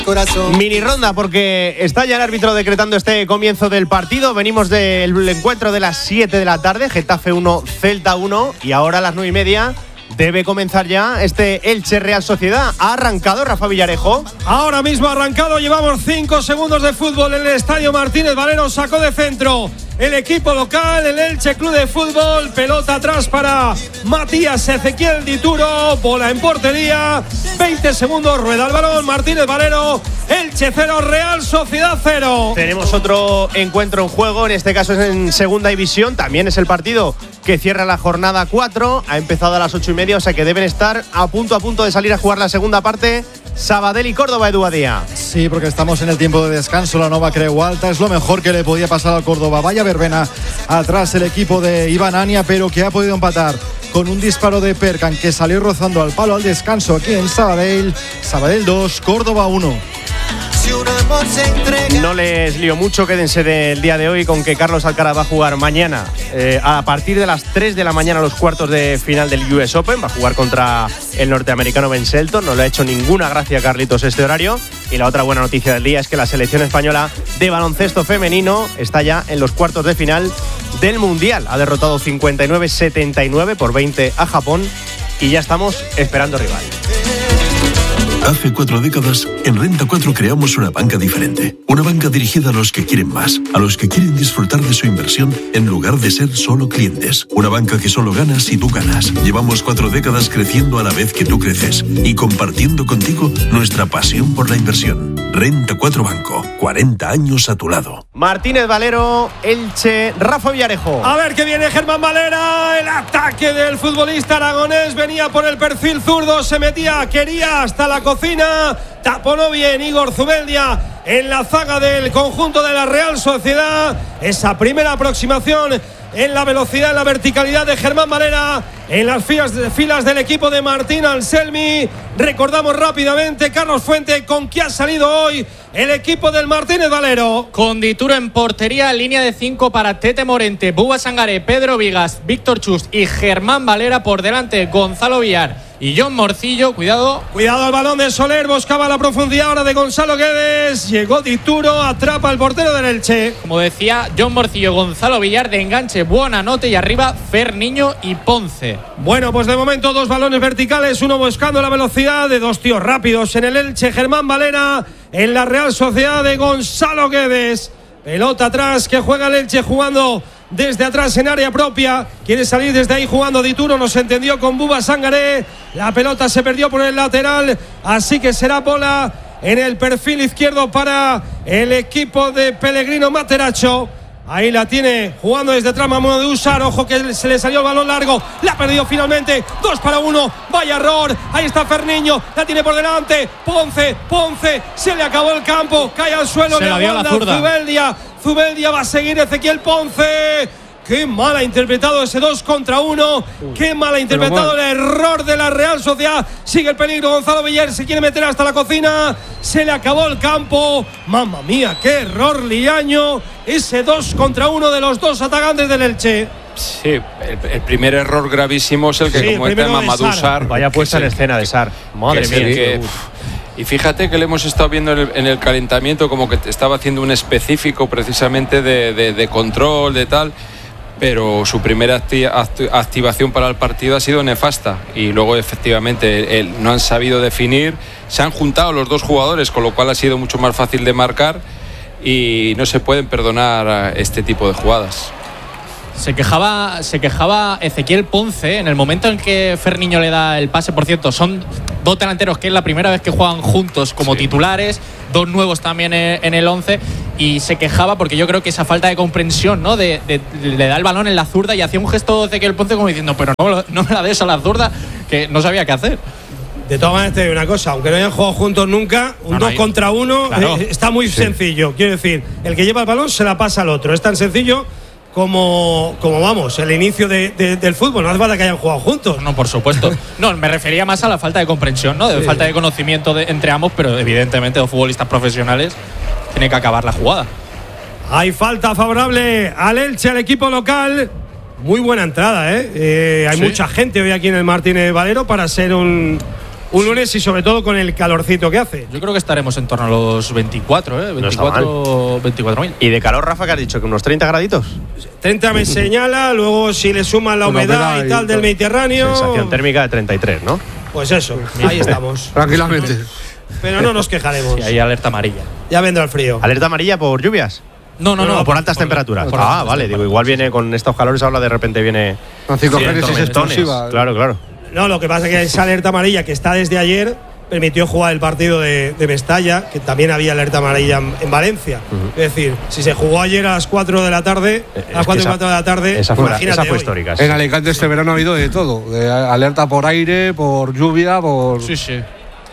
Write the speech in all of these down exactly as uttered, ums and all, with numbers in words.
Corazón. Mini ronda, porque está ya el árbitro decretando este comienzo del partido. Venimos del encuentro de las siete de la tarde, Getafe uno, Celta uno, y ahora a las nueve y media debe comenzar ya este Elche Real Sociedad. ¿Ha arrancado Rafa Villarejo? Ahora mismo ha arrancado, llevamos cinco segundos de fútbol en el estadio Martínez Valero, sacó de centro el equipo local, el Elche Club de Fútbol, pelota atrás para Matías Ezequiel Dituro, bola en portería, veinte segundos, rueda el balón, Martínez Valero, Elche cero, Real Sociedad cero. Tenemos otro encuentro en juego, en este caso es en segunda división, también es el partido que cierra la jornada cuatro, ha empezado a las ocho y media, o sea que deben estar a punto a punto de salir a jugar la segunda parte. Sabadell y Córdoba, Edu Badía. Sí, porque estamos en el tiempo de descanso, la Nova Creu Alta, es lo mejor que le podía pasar al Córdoba. Vaya verbena atrás el equipo de Iván Ania, pero que ha podido empatar con un disparo de Perkan que salió rozando al palo al descanso aquí en Sabadell. Sabadell dos, Córdoba uno. No les lío mucho, quédense del día de hoy con que Carlos Alcaraz va a jugar mañana eh, a partir de las tres de la mañana los cuartos de final del U S Open. Va a jugar contra el norteamericano Ben Shelton. No le ha hecho ninguna gracia a Carlitos este horario. Y la otra buena noticia del día es que la selección española de baloncesto femenino está ya en los cuartos de final del Mundial. Ha derrotado cincuenta y nueve setenta y nueve por veinte a Japón y ya estamos esperando rival. Hace cuatro décadas, en Renta cuatro creamos una banca diferente. Una banca dirigida a los que quieren más, a los que quieren disfrutar de su inversión en lugar de ser solo clientes. Una banca que solo gana si tú ganas. Llevamos cuatro décadas creciendo a la vez que tú creces y compartiendo contigo nuestra pasión por la inversión. Renta cuatro Banco, cuarenta años a tu lado. Martínez Valero, Elche, Rafa Villarejo. A ver que viene Germán Valera, el ataque del futbolista aragonés, venía por el perfil zurdo, se metía, quería hasta la cocina, taponó bien Igor Zubeldia en la zaga del conjunto de la Real Sociedad. Esa primera aproximación en la velocidad, en la verticalidad de Germán Valera, en las filas, filas del equipo de Martín Anselmi. Recordamos rápidamente, Carlos Fuente, con qué ha salido hoy el equipo del Martínez Valero. Con Dituro en portería, línea de cinco para Tete Morente, Buba Sangaré, Pedro Vigas, Víctor Chust y Germán Valera. Por delante Gonzalo Villar y John Morcillo. Cuidado. Cuidado al balón de Soler, buscaba la profundidad ahora de Gonzalo Guedes. Llegó Dituro, atrapa al portero del Elche. Como decía, John Morcillo, Gonzalo Villar de enganche, Buonanotte y arriba Fer Niño y Ponce. Bueno, pues de momento dos balones verticales, uno buscando la velocidad de dos tíos rápidos en el Elche, Germán Valera, en la Real Sociedad de Gonzalo Guedes. Pelota atrás que juega el Elche jugando desde atrás en área propia. Quiere salir desde ahí jugando Dituro, no se entendió con Buba Sangaré. La pelota se perdió por el lateral, así que será bola en el perfil izquierdo para el equipo de Pellegrino Materacho. Ahí la tiene jugando desde atrás Mamuno de Usar. Ojo que se le salió el balón largo. La ha perdido finalmente. Dos para uno. Vaya error. Ahí está Ferniño. La tiene por delante. Ponce. Ponce. Se le acabó el campo. Cae al suelo. Se le la dio a la zurda. Zubeldia. Zubeldia va a seguir Ezequiel Ponce. Qué mal ha interpretado ese dos contra uno. Qué mal ha interpretado el error de la Real Sociedad. Sigue el peligro. Gonzalo Villar se quiere meter hasta la cocina. Se le acabó el campo. Mamma mía, qué error liaño. Ese dos contra uno de los dos atacantes del Elche. Sí, el, el primer error gravísimo es el que sí, comete Mamadou Sarr. Vaya puesta en escena de Sarr. Madre mía. Que, y fíjate que le hemos estado viendo en el, en el calentamiento como que estaba haciendo un específico precisamente de, de, de control, de tal. Pero su primera acti- acti- activación para el partido ha sido nefasta y luego efectivamente él, no han sabido definir, se han juntado los dos jugadores, con lo cual ha sido mucho más fácil de marcar y no se pueden perdonar este tipo de jugadas. Se quejaba, se quejaba Ezequiel Ponce en el momento en que Ferniño le da el pase. Por cierto, son dos delanteros que es la primera vez que juegan juntos como sí. titulares, dos nuevos también en el once, y se quejaba porque yo creo que esa falta de comprensión, ¿no? De, de, de le da el balón en la zurda y hacía un gesto Ezequiel Ponce como diciendo, pero no, no me la des a la zurda, que no sabía qué hacer. De todas maneras te digo una cosa, aunque no hayan jugado juntos nunca, un no, no, dos contra uno claro. eh, está muy sí. sencillo. Quiero decir, el que lleva el balón se la pasa al otro. Es tan sencillo como, como vamos, el inicio de, de, del fútbol. No hace falta que hayan jugado juntos. No, por supuesto. No, me refería más a la falta de comprensión, ¿no? De sí. falta de conocimiento de, entre ambos, pero evidentemente los futbolistas profesionales tienen que acabar la jugada. Hay falta favorable al Elche, al equipo local. Muy buena entrada, ¿eh? eh hay sí. mucha gente hoy aquí en el Martínez Valero para ser un, un lunes y sobre todo con el calorcito que hace. Yo creo que estaremos en torno a los veinticuatro, ¿eh? veinticuatro, veinticuatro mil. ¿Y de calor, Rafa, que has dicho? ¿Que unos treinta graditos? treinta me señala, luego si le suman la humedad y tal del Mediterráneo. Sensación térmica de treinta y tres, ¿no? Pues eso, ahí estamos. Tranquilamente. Pero no nos quejaremos. Sí, hay alerta amarilla. Ya vendrá el frío. ¿Alerta amarilla por lluvias? No, no, no. ¿O por, por altas por, temperaturas? Por, por ah, altas vale, digo, temperaturas. igual viene con estos calores, ahora de repente viene. Con ciclogénesis tormentones. explosiva. Claro, claro. No, lo que pasa es que esa alerta amarilla que está desde ayer permitió jugar el partido de, de Mestalla, que también había alerta amarilla en, en Valencia. Uh-huh. Es decir, si se jugó ayer a las cuatro de la tarde, a las cuatro y cuatro de la tarde, esa fue, imagínate esa fue hoy. histórica. Sí. En Alicante este verano ha habido de todo. De alerta por aire, por lluvia, por. Sí, sí.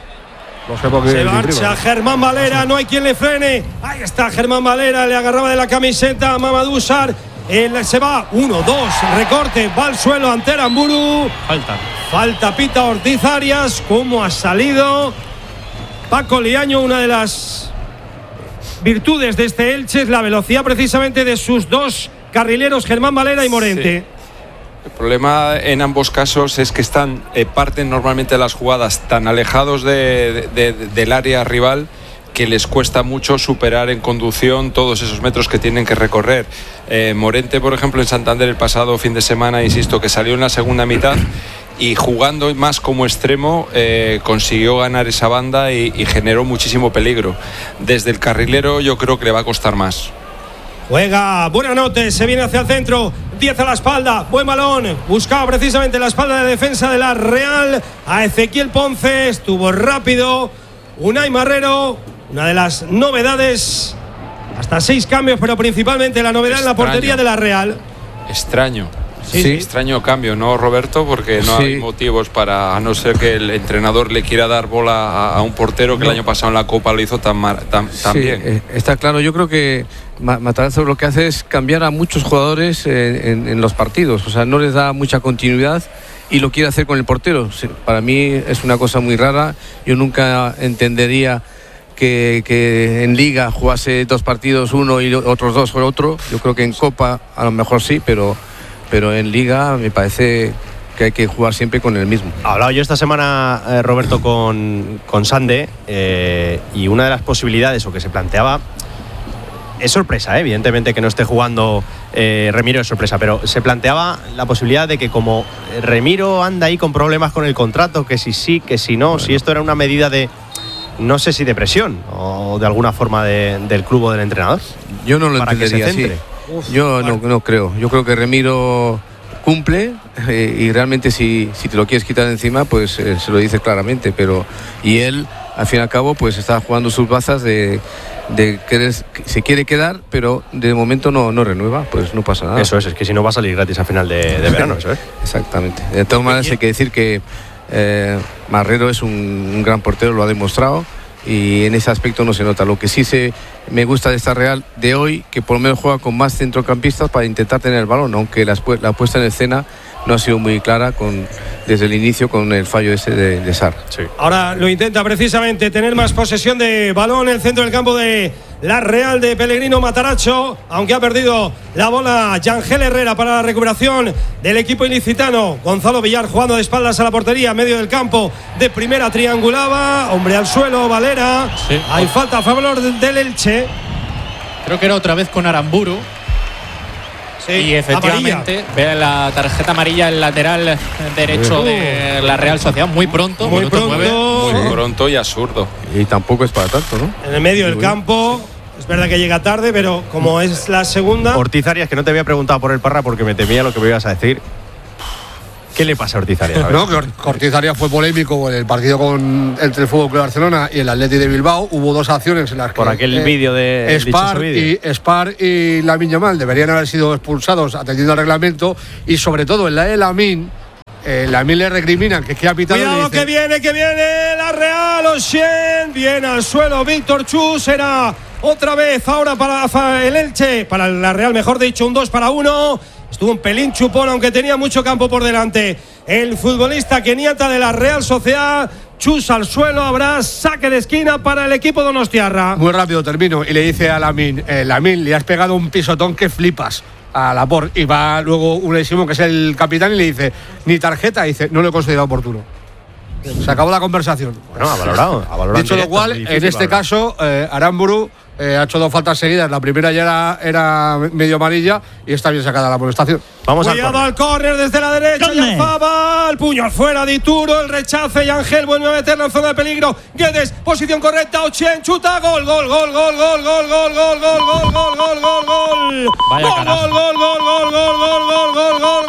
No sé por qué. Se marcha Germán Valera, no hay quien le frene. Ahí está Germán Valera, le agarraba de la camiseta a Mamadou Sarr. Él se va, uno, dos, recorte, va al suelo ante Aramburu. Falta. Falta pita Ortiz Arias, cómo ha salido. Paco Liaño, una de las virtudes de este Elche es la velocidad precisamente de sus dos carrileros, Germán Valera y Morente. Sí. El problema en ambos casos es que están eh, parten normalmente las jugadas tan alejados de, de, de, del área rival que les cuesta mucho superar en conducción todos esos metros que tienen que recorrer. Eh, Morente, por ejemplo, en Santander el pasado fin de semana, insisto, que salió en la segunda mitad y jugando más como extremo eh, consiguió ganar esa banda y, y generó muchísimo peligro. Desde el carrilero yo creo que le va a costar más. Juega Buenanote, se viene hacia el centro, diez a la espalda, buen balón, buscaba precisamente la espalda de defensa de la Real a Ezequiel Ponce, estuvo rápido, Unai Marrero, una de las novedades, hasta seis cambios, pero principalmente la novedad Extraño. en la portería de la Real. Extraño. Sí, sí, extraño cambio, ¿no, Roberto? Porque no sí. hay motivos para, a no ser que el entrenador le quiera dar bola a, a un portero que no. el año pasado en la Copa lo hizo tan, mar, tan, tan sí, bien. Eh, está claro, yo creo que Matarazzo lo que hace es cambiar a muchos jugadores eh, en, en los partidos, o sea, no les da mucha continuidad y lo quiere hacer con el portero. Para mí es una cosa muy rara, yo nunca entendería que, que en Liga jugase dos partidos, uno y otros dos por otro. Yo creo que en Copa a lo mejor sí, pero... pero en Liga me parece que hay que jugar siempre con el mismo. He hablado yo esta semana, eh, Roberto, con, con Sande, eh, y una de las posibilidades o que se planteaba, es sorpresa, eh, evidentemente que no esté jugando eh, Remiro, es sorpresa, pero se planteaba la posibilidad de que como Remiro anda ahí con problemas con el contrato, que si sí, que si no, bueno. si esto era una medida de, no sé si de presión o de alguna forma de, del club o del entrenador. Yo no lo para entendería que se así. Uf, Yo no, no creo. Yo creo que Remiro cumple eh, y realmente si, si te lo quieres quitar de encima, pues eh, se lo dice claramente. Pero y él, al fin y al cabo, pues está jugando sus bazas de, de que se quiere quedar, pero de momento no, no renueva, pues no pasa nada. Eso es, es que si no va a salir gratis a final de, de verano, eso es. Exactamente. De todas maneras hay que decir que eh, Marrero es un, un gran portero, lo ha demostrado. Y en ese aspecto no se nota. Lo que sí se me gusta de esta Real de hoy, que por lo menos juega con más centrocampistas para intentar tener el balón, aunque la, la puesta en escena no ha sido muy clara con, desde el inicio con el fallo ese de, de Sarr. Sí. Ahora lo intenta precisamente tener más posesión de balón en el centro del campo de la Real de Pellegrino Matarazzo, aunque ha perdido la bola Yangel Herrera para la recuperación del equipo ilicitano. Gonzalo Villar jugando de espaldas a la portería, medio del campo, de primera triangulaba, hombre al suelo, Valera. Sí. Hay falta a favor del Elche. Creo que era otra vez con Aramburu. Sí, y efectivamente ve la tarjeta amarilla el lateral derecho uh, de la Real Sociedad muy pronto, muy pronto, nueve, muy pronto y absurdo. Y tampoco es para tanto, ¿no? En el medio del campo. Es verdad que llega tarde, pero como es la segunda. Ortiz Arias, que no te había preguntado por el Parra porque me temía lo que me ibas a decir. ¿Qué le pasa a Ortiz Arias? No, que Ortiz Arias fue polémico en el partido con, entre el Fútbol Club Barcelona y el Atleti de Bilbao. Hubo dos acciones en las que por aquel eh, vídeo de Spar y Spar y Lamine Yamal deberían haber sido expulsados atendiendo al reglamento, y sobre todo en la de Lamine, eh, Lamine le recriminan que que ha pitado. Cuidado, dice, que viene, que viene la Real, Oshien, viene al suelo Víctor Chus, será otra vez ahora para el Elche, para la Real, mejor dicho, un dos para uno. Estuvo un pelín chupón, aunque tenía mucho campo por delante. El futbolista keniata de la Real Sociedad, Chus al suelo, habrá saque de esquina para el equipo donostiarra. Muy rápido termino, y le dice a Lamine, eh, Lamine, le has pegado un pisotón que flipas a Laporte. Y va luego un Simón, que es el capitán, y le dice, ni tarjeta, y dice, no lo he considerado oportuno. Se acabó la conversación. Bueno, ha valorado. Ha valorado Dicho lo cual, en este caso, eh, Aramburu eh, ha hecho dos faltas seguidas. La primera ya era, era medio amarilla y está bien sacada la amonestación. Vamos Cuidado al córner desde la derecha. Y Alfaba, el puño fuera de Ituro, el rechace y Ángel vuelve a meterlo en zona de peligro. Guedes, posición correcta, Ochien, chuta, gol, gol, gol, gol, gol, gol, gol, gol, gol, gol, gol, gol, gol, gol. Vaya gol, gol, gol, gol, gol, gol, gol, gol, gol,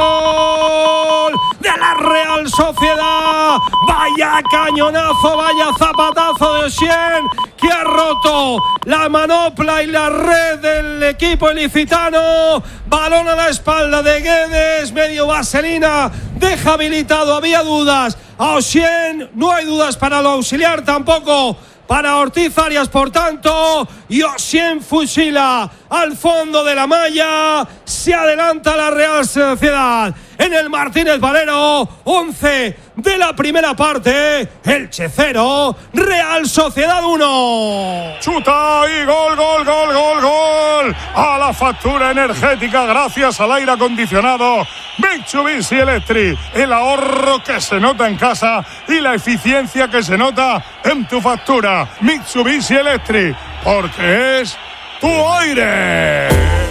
gol de la Real Sociedad. Vaya cañonazo, vaya zapatazo de Ochien, que ha roto la manopla y la red del equipo ilicitano. Balón a la espalda de Guedes, medio vaselina, deja habilitado, había dudas a Ochien, no hay dudas para el auxiliar tampoco para Ortiz Arias, por tanto, y Ochien fusila al fondo de la malla, se adelanta la Real Sociedad en el Martínez Valero. Once de la primera parte, Elche cero, Real Sociedad uno. Chuta y gol, gol, gol, gol, gol a la factura energética gracias al aire acondicionado Mitsubishi Electric, el ahorro que se nota en casa y la eficiencia que se nota en tu factura. Mitsubishi Electric, porque es tu aire.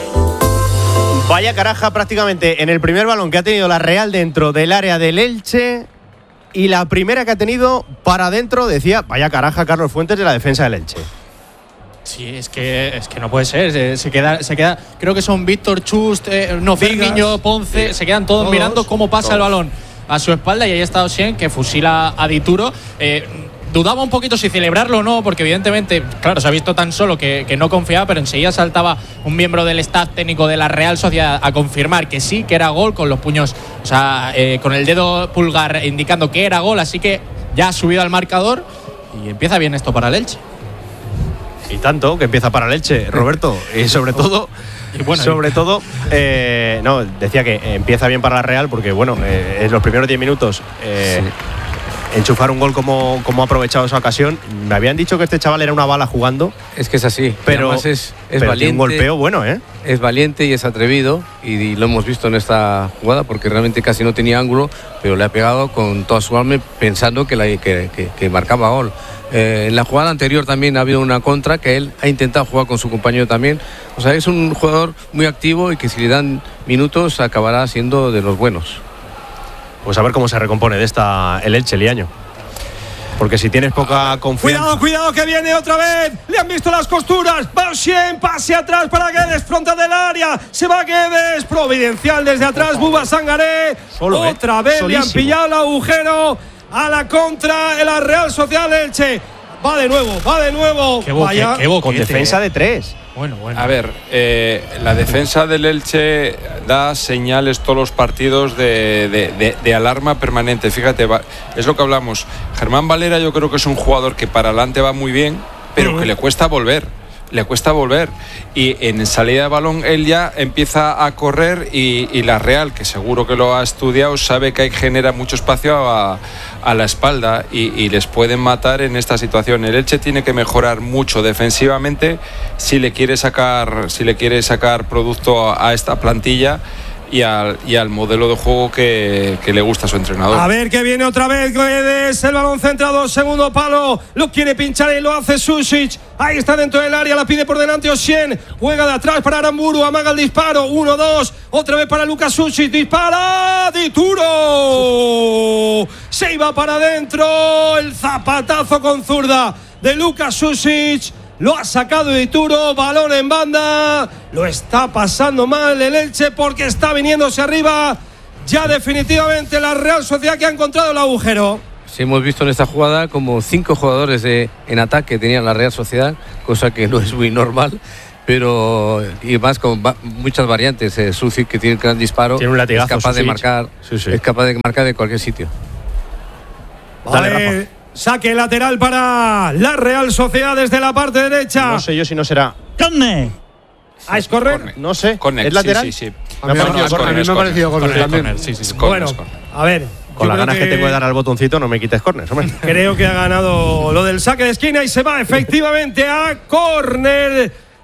Vaya caraja prácticamente en el primer balón que ha tenido la Real dentro del área del Elche, y la primera que ha tenido para adentro, decía, vaya caraja Carlos Fuentes de la defensa del Elche. Sí, es que es que no puede ser. Se queda, se queda. Creo que son Víctor Chust, eh, no, Fermiño, Ponce, sí. Se quedan todos, todos mirando cómo pasa todos. El balón a su espalda, y ahí está Ochien, que fusila a Dituro. Eh, Dudaba un poquito si celebrarlo o no, porque evidentemente, claro, se ha visto tan solo que, que no confiaba, pero enseguida saltaba un miembro del staff técnico de la Real Sociedad a confirmar que sí, que era gol, con los puños, o sea, eh, con el dedo pulgar indicando que era gol, así que ya ha subido al marcador y empieza bien esto para el Elche. Y tanto que empieza para el Elche, Roberto, y sobre todo… Y bueno, sobre y... todo, eh, no, decía que empieza bien para la Real porque, bueno, eh, en los primeros diez minutos… Eh, sí. Enchufar un gol como, como ha aprovechado esa ocasión. Me habían dicho que este chaval era una bala jugando. Es que es así. Pero es, es pero valiente. Un golpeo bueno, ¿eh? Es valiente y es atrevido. Y, y lo hemos visto en esta jugada porque realmente casi no tenía ángulo, pero le ha pegado con toda su alma pensando que, la, que, que, que marcaba gol. Eh, en la jugada anterior también ha habido una contra que él ha intentado jugar con su compañero también. O sea, es un jugador muy activo y que si le dan minutos acabará siendo de los buenos. Pues a ver cómo se recompone de esta el Elche, Liaño. Porque si tienes poca confianza… Cuidado, cuidado, que viene otra vez. Le han visto las costuras. Va Ochien, pase atrás para Guedes, frontal del área. Se va Guedes, providencial desde atrás. Buba Sangaré. Solo, otra eh. vez Solísimo. Le han pillado el agujero a la contra de la Real Sociedad Elche. Va de nuevo, va de nuevo. Qué boque, Vaya. Qué boquete, con defensa de tres. Bueno, bueno. A ver, eh, la defensa del Elche da señales todos los partidos de, de, de, de alarma permanente. Fíjate, va, es lo que hablamos. Germán Valera yo creo que es un jugador que para adelante va muy bien, pero uh-huh. que le cuesta volver. Le cuesta volver. Y en salida de balón él ya empieza a correr y, y la Real, que seguro que lo ha estudiado, sabe que hay, genera mucho espacio a, a la espalda y, y les pueden matar en esta situación. El Elche tiene que mejorar mucho defensivamente si le quiere sacar, si le quiere sacar producto a, a esta plantilla y al, y al modelo de juego que, que le gusta a su entrenador. A ver que viene otra vez Guedes, el balón centrado, segundo palo, lo quiere pinchar y lo hace Sušić. Ahí está dentro del área, la pide por delante Ochien, juega de atrás para Aramburu, amaga el disparo, uno dos, otra vez para Lucas Sušić, dispara, Dituro, se iba para adentro, el zapatazo con zurda de Lucas Sušić. Lo ha sacado Dituro, balón en banda. Lo está pasando mal el Elche porque está viniéndose arriba. Ya definitivamente la Real Sociedad que ha encontrado el agujero. Sí, hemos visto en esta jugada como cinco jugadores de, en ataque tenían la Real Sociedad, cosa que no es muy normal. Pero y más con va, muchas variantes. Eh, Sušić, que tiene un gran disparo, tiene un latigazo, es capaz Sušić. de marcar, sí, sí. es capaz de marcar de cualquier sitio. Vale, Dale, Rafa. Saque lateral para la Real Sociedad desde la parte derecha. No sé yo si no será. ¡Corner! ¿Ah, es correr? No sé. Corner, ¿Es lateral? Sí, sí, sí. A mí me ha parecido corner también. Sí, sí, bueno, a ver. Con las ganas que... que tengo de dar al botoncito, no me quites córner. Creo que ha ganado lo del saque de esquina y se va efectivamente a córner.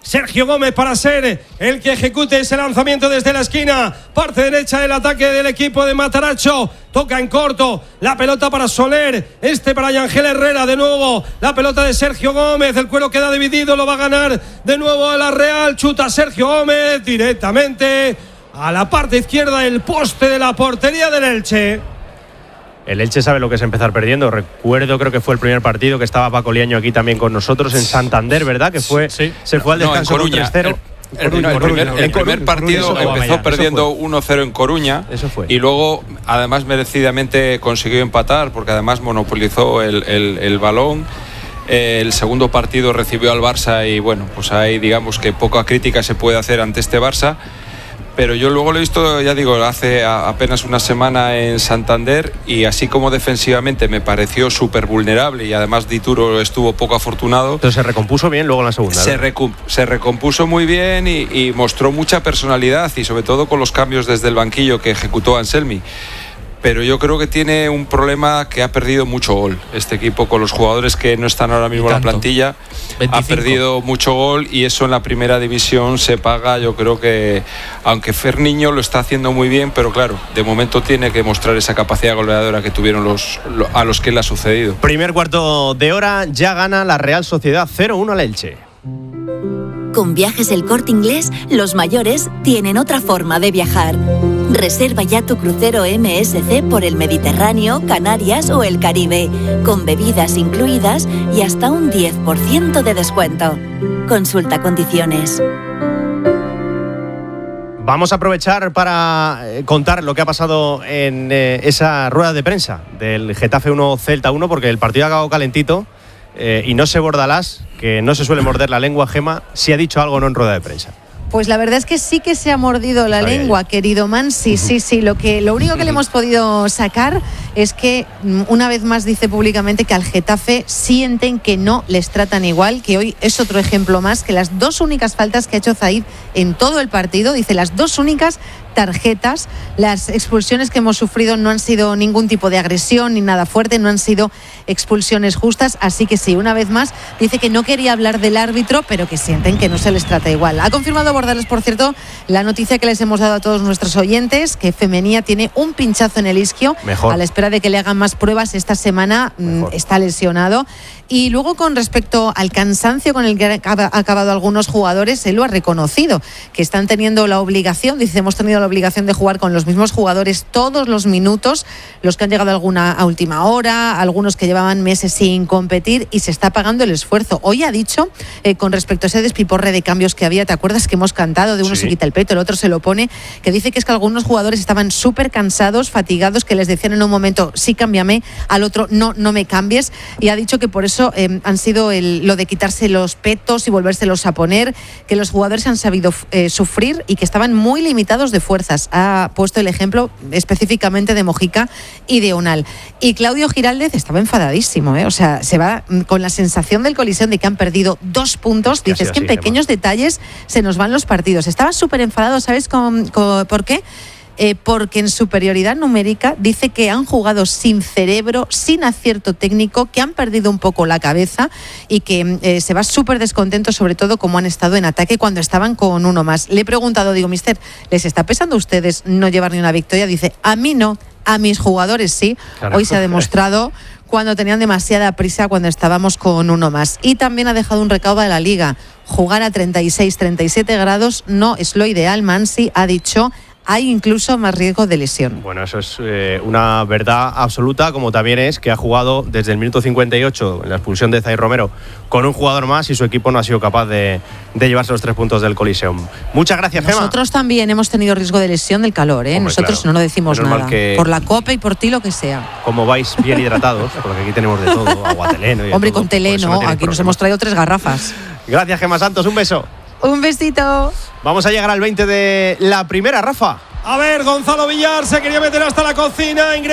Sergio Gómez para ser el que ejecute ese lanzamiento desde la esquina. Parte derecha del ataque del equipo de Mataracho. Toca en corto. La pelota para Soler. Este para Yangel Herrera. De nuevo la pelota de Sergio Gómez. El cuero queda dividido. Lo va a ganar de nuevo a la Real. Chuta Sergio Gómez directamente a la parte izquierda, el poste de la portería del Elche. El Elche sabe lo que es empezar perdiendo. Recuerdo, creo que fue el primer partido que estaba Paco Liaño aquí también con nosotros en Santander, ¿verdad? Que fue, sí. se fue al descanso no, en Coruña, con tres cero. El, el, Coruña, el primer, el primer partido Coruña, empezó Coruña, perdiendo uno cero en Coruña. Eso fue. Y luego, además, merecidamente consiguió empatar porque además monopolizó el, el, el balón. El segundo partido recibió al Barça y bueno, pues ahí digamos que poca crítica se puede hacer ante este Barça. Pero yo luego lo he visto, ya digo, hace apenas una semana en Santander y así como defensivamente me pareció súper vulnerable y además Dituro estuvo poco afortunado. Entonces se recompuso bien luego en la segunda. Se, recu- se recompuso muy bien y, y mostró mucha personalidad y sobre todo con los cambios desde el banquillo que ejecutó Anselmi. Pero yo creo que tiene un problema que ha perdido mucho gol. Este equipo con los jugadores que no están ahora mismo en la plantilla veinticinco. Ha perdido mucho gol y eso en la primera división se paga. Yo creo que, aunque Ferniño lo está haciendo muy bien, pero claro, de momento tiene que mostrar esa capacidad goleadora que tuvieron los, a los que le ha sucedido. Primer cuarto de hora, ya gana la Real Sociedad cero uno al Elche. Con Viajes El Corte Inglés, los mayores tienen otra forma de viajar. Reserva ya tu crucero M S C por el Mediterráneo, Canarias o el Caribe, con bebidas incluidas y hasta un diez por ciento de descuento. Consulta condiciones. Vamos a aprovechar para contar lo que ha pasado en eh, esa rueda de prensa del Getafe uno Celta uno, porque el partido ha acabado calentito. Eh, y no sé Bordalás, que no se suele morder la lengua, Gema, si ha dicho algo o no en rueda de prensa. Pues la verdad es que sí que se ha mordido la Sabía lengua, yo. querido Mansi, sí, sí. Lo, que, lo único que le hemos podido sacar es que una vez más dice públicamente que al Getafe sienten que no les tratan igual, que hoy es otro ejemplo más, que las dos únicas faltas que ha hecho Zaid en todo el partido, dice las dos únicas tarjetas, las expulsiones que hemos sufrido no han sido ningún tipo de agresión ni nada fuerte, no han sido expulsiones justas, así que sí, una vez más dice que no quería hablar del árbitro, pero que sienten que no se les trata igual. Ha confirmado Bordalás, por cierto, la noticia que les hemos dado a todos nuestros oyentes, que Femenía tiene un pinchazo en el isquio. Mejor. A la espera de que le hagan más pruebas esta semana. Mejor. Está lesionado. Y luego, con respecto al cansancio con el que han acabado algunos jugadores, él lo ha reconocido, que están teniendo la obligación, dice, hemos tenido la obligación de jugar con los mismos jugadores todos los minutos, los que han llegado alguna a última hora, algunos que llevaban meses sin competir, y se está pagando el esfuerzo. Hoy ha dicho, eh, con respecto a ese despiporre de cambios que había, ¿te acuerdas que hemos cantado? De uno sí. se quita el peto, el otro se lo pone, que dice que es que algunos jugadores estaban súper cansados, fatigados, que les decían en un momento, sí, cámbiame, al otro, no, no me cambies, y ha dicho que por eso eh, han sido el, lo de quitarse los petos y volvérselos a poner, que los jugadores han sabido eh, sufrir y que estaban muy limitados de fuerzas. Ha puesto el ejemplo específicamente de Mojica y de Unal. Y Claudio Giraldez estaba enfadadísimo, ¿eh? O sea, se va con la sensación del Coliseo de que han perdido dos puntos. Dices que en pequeños detalles se nos van los partidos. Estaba súper enfadado, ¿sabes con, con, por qué? Eh, porque en superioridad numérica dice que han jugado sin cerebro, sin acierto técnico, que han perdido un poco la cabeza y que eh, se va súper descontento, sobre todo como han estado en ataque cuando estaban con uno más. Le he preguntado, digo, mister, ¿les está pesando a ustedes no llevar ni una victoria? Dice, a mí no, a mis jugadores sí. Claro. Hoy se ha demostrado cuando tenían demasiada prisa, cuando estábamos con uno más. Y también ha dejado un recaudo de la Liga. Jugar a treinta y seis, treinta y siete grados no es lo ideal. Mansi ha dicho, hay incluso más riesgo de lesión. Bueno, eso es eh, una verdad absoluta, como también es que ha jugado desde el minuto cincuenta y ocho en la expulsión de Zaid Romero con un jugador más y su equipo no ha sido capaz de, de llevarse los tres puntos del Coliseum. Muchas gracias, Gema. Nosotros también hemos tenido riesgo de lesión del calor, ¿eh? Hombre, nosotros claro. no lo decimos Menos nada. Por la copa y por ti lo que sea. Como vais bien hidratados, porque aquí tenemos de todo, agua teleno y Hombre, todo, con teleno, no aquí problema. Nos hemos traído tres garrafas. Gracias, Gema Santos, un beso. Un besito. Vamos a llegar al veinte de la primera, Rafa. A ver, Gonzalo Villar se quería meter hasta la cocina. Ingresa